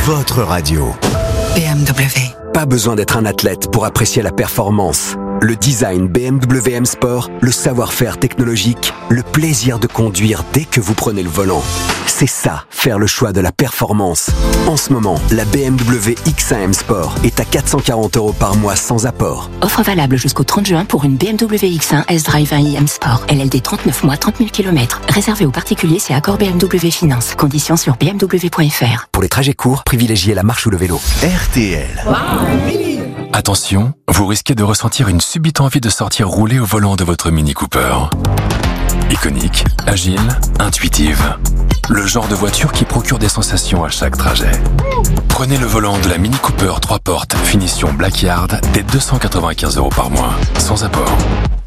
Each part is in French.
votre radio. BMW. Pas besoin d'être un athlète pour apprécier la performance. Le design BMW M Sport, le savoir-faire technologique, le plaisir de conduire dès que vous prenez le volant. C'est ça, faire le choix de la performance. En ce moment, la BMW X1 M Sport est à 440 € par mois sans apport. Offre valable jusqu'au 30 juin pour une BMW X1 S-Drive 1i M Sport. LLD 39 mois, 30 000 km. Réservé aux particuliers, c'est accord BMW Finance. Conditions sur bmw.fr. Pour les trajets courts, privilégiez la marche ou le vélo. RTL. Attention, vous risquez de ressentir une subite envie de sortir rouler au volant de votre Mini Cooper. Iconique, agile, intuitive. Le genre de voiture qui procure des sensations à chaque trajet. Prenez le volant de la Mini Cooper 3 portes, finition Blackyard, dès 295 € par mois, sans apport.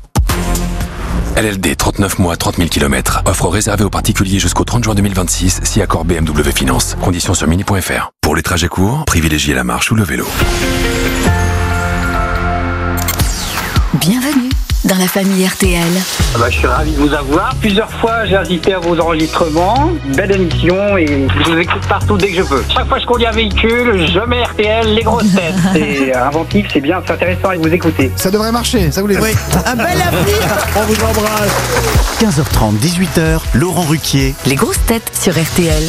LLD 39 mois, 30 000 km. Offre réservée aux particuliers jusqu'au 30 juin 2026, si accord BMW Finance. Conditions sur mini.fr. Pour les trajets courts, privilégiez la marche ou le vélo. Bienvenue dans la famille RTL. Je suis ravi de vous avoir. Plusieurs fois, j'ai assisté à vos enregistrements. Belle émission et je vous écoute partout dès que je peux. Chaque fois que je conduis un véhicule, je mets RTL, les grosses têtes. C'est inventif, c'est bien, c'est intéressant et vous écoutez. Ça devrait marcher, ça vous les dit. Oui. Un bel avenir. On vous embrasse. 15h30, 18h, Laurent Ruquier. Les grosses têtes sur RTL.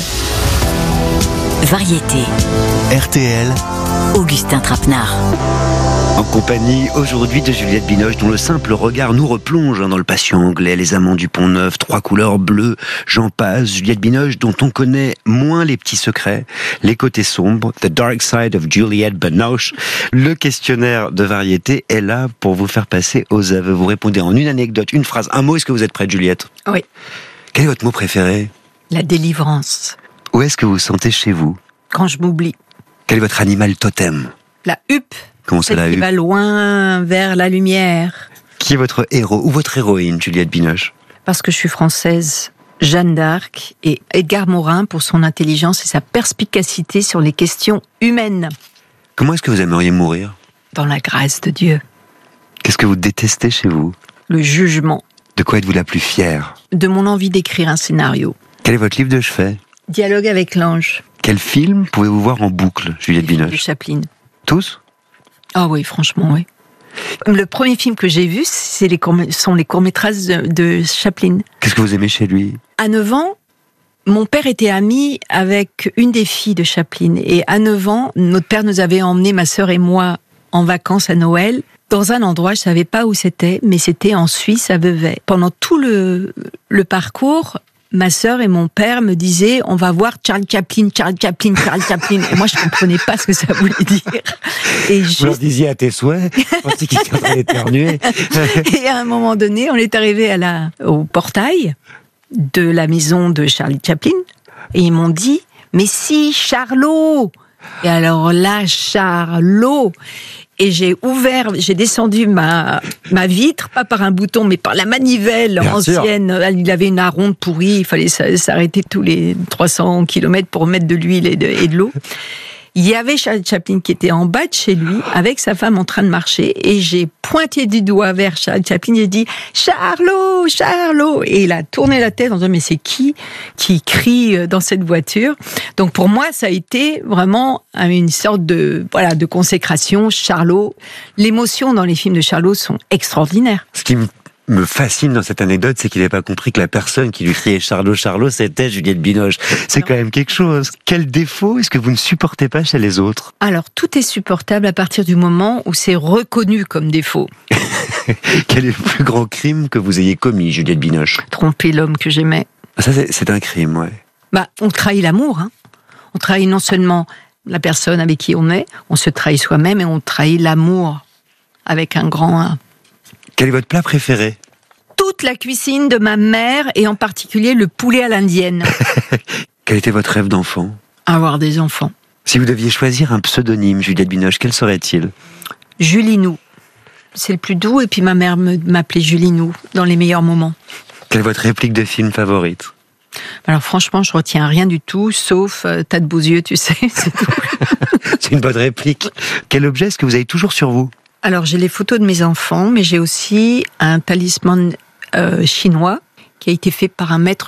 Variété. RTL. Augustin Trapenard. En compagnie aujourd'hui de Juliette Binoche, dont le simple regard nous replonge dans le patient anglais, les amants du Pont-Neuf, 3 couleurs bleues, j'en passe. Juliette Binoche, dont on connaît moins les petits secrets, les côtés sombres, The Dark Side of Juliette Binoche. Le questionnaire de variété est là pour vous faire passer aux aveux. Vous répondez en une anecdote, une phrase, un mot. Est-ce que vous êtes prête, Juliette ? Oui. Quel est votre mot préféré ? La délivrance. Où est-ce que vous vous sentez chez vous ? Quand je m'oublie. Quel est votre animal totem ? La huppe. Comment ça, la huppe ? Qui va loin vers la lumière. Qui est votre héros ou votre héroïne, Juliette Binoche ? Parce que je suis française, Jeanne d'Arc et Edgar Morin pour son intelligence et sa perspicacité sur les questions humaines. Comment est-ce que vous aimeriez mourir ? Dans la grâce de Dieu. Qu'est-ce que vous détestez chez vous ? Le jugement. De quoi êtes-vous la plus fière ? De mon envie d'écrire un scénario. Quel est votre livre de chevet ? Dialogue avec l'ange. Quel film pouvez-vous voir en boucle, Juliette Binoche ? De Chaplin. Tous ? Ah oui, franchement, oui. Le premier film que j'ai vu, sont les courts-métrages de Chaplin. Qu'est-ce que vous aimez chez lui ? À 9 ans, mon père était ami avec une des filles de Chaplin. Et à 9 ans, notre père nous avait emmenés, ma sœur et moi, en vacances à Noël, dans un endroit, je ne savais pas où c'était, mais c'était en Suisse, à Vevey. Pendant tout le parcours, ma sœur et mon père me disaient, on va voir Charlie Chaplin. Et moi, je ne comprenais pas ce que ça voulait dire. Et vous leur disiez à tes souhaits, je pensais qu'ils étaient en train d'éternuer. Et à un moment donné, on est arrivé au portail de la maison de Charlie Chaplin. Et ils m'ont dit, mais si, Charlot! Et alors là, Charlot! Et j'ai descendu ma vitre, pas par un bouton, mais par la manivelle Bien ancienne. Sûr. Il avait une ronde pourrie, il fallait s'arrêter tous les 300 km pour mettre de l'huile et de l'eau. Il y avait Charlie Chaplin qui était en bas de chez lui, avec sa femme en train de marcher, et j'ai pointé du doigt vers Charlie Chaplin, et j'ai dit « Charlot, Charlot !» Et il a tourné la tête en disant « Mais c'est qui crie dans cette voiture ?» Donc pour moi, ça a été vraiment une sorte de consécration. Charlot, l'émotion dans les films de Charlot sont extraordinaires. Ce qui me fascine dans cette anecdote, c'est qu'il n'avait pas compris que la personne qui lui criait Charlot, Charlot, c'était Juliette Binoche. C'est quand même quelque chose. Quel défaut est-ce que vous ne supportez pas chez les autres ? Alors, tout est supportable à partir du moment où c'est reconnu comme défaut. Quel est le plus grand crime que vous ayez commis, Juliette Binoche ? Tromper l'homme que j'aimais. Ça, c'est un crime, ouais. On trahit l'amour, hein. On trahit non seulement la personne avec qui on est, on se trahit soi-même et on trahit l'amour avec un grand 1. Quel est votre plat préféré ? Toute la cuisine de ma mère et en particulier le poulet à l'indienne. Quel était votre rêve d'enfant ? Avoir des enfants. Si vous deviez choisir un pseudonyme, Juliette Binoche, quel serait-il ? Julinou. C'est le plus doux et puis ma mère m'appelait Julinou dans les meilleurs moments. Quelle est votre réplique de film favorite ? Alors franchement, je retiens rien du tout, sauf t'as de beaux yeux, tu sais, c'est tout. C'est une bonne réplique. Quel objet est-ce que vous avez toujours sur vous ? Alors j'ai les photos de mes enfants, mais j'ai aussi un talisman chinois qui a été fait par un maître